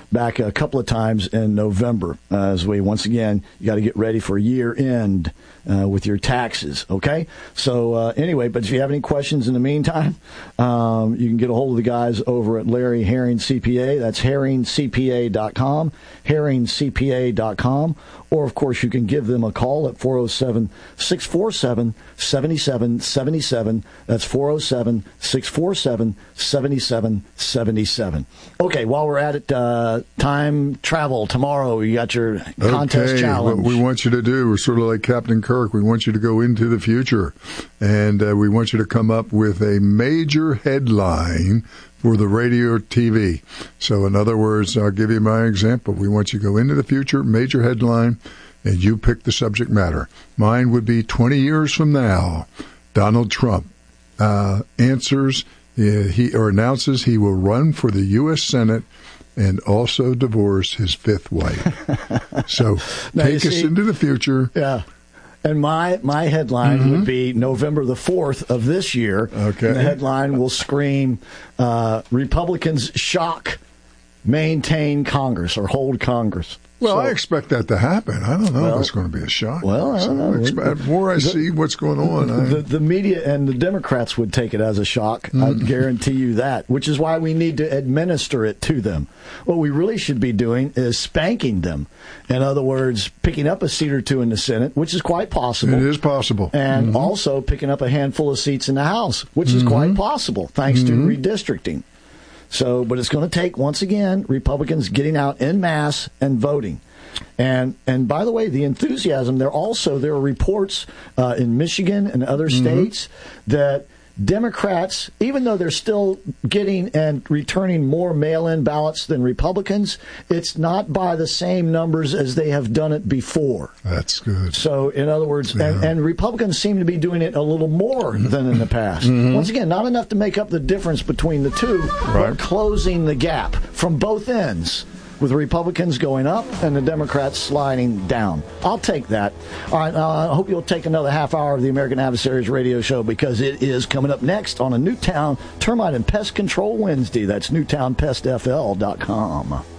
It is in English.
back a couple of times in November as we, once again, you got to get ready for year end with your taxes, okay? So anyway, but if you have any questions in the meantime, you can get a hold of the guys over at Larry Herring CPA. That's herringcpa.com, herringcpa.com. Or, of course, you can give them a call at 407-647-7777. That's 407-647-7777. Okay, while we're at it, time travel tomorrow. You got your contest challenge. What we want you to do, we're sort of like Captain Kirk. We want you to go into the future, and we want you to come up with a major headline for the radio or TV. So, in other words, I'll give you my example. We want you to go into the future, major headline, and you pick the subject matter. Mine would be 20 years from now, Donald Trump announces he will run for the U.S. Senate and also divorce his fifth wife. So, take us into the future. Yeah. And my headline would be November the 4th of this year. Okay. And the headline will scream, Republicans shock, maintain Congress, or hold Congress. Well, I expect that to happen. I don't know if it's going to be a shock. Well, I don't know. The more I see what's going on. The media and the Democrats would take it as a shock. I guarantee you that, which is why we need to administer it to them. What we really should be doing is spanking them. In other words, picking up a seat or two in the Senate, which is quite possible. It is possible. And also picking up a handful of seats in the House, which is quite possible, thanks to redistricting. So, but it's going to take, once again, Republicans getting out en masse and voting. And by the way, the enthusiasm, there are reports in Michigan and other states that Democrats, even though they're still getting and returning more mail-in ballots than Republicans, it's not by the same numbers as they have done it before. That's good. So, in other words, and Republicans seem to be doing it a little more than in the past. Once again, not enough to make up the difference between the two, but closing the gap from both ends, with the Republicans going up and the Democrats sliding down. I'll take that. All right, I hope you'll take another half hour of the American Adversaries radio show, because it is coming up next on a Newtown Termite and Pest Control Wednesday. That's NewtownPestFL.com.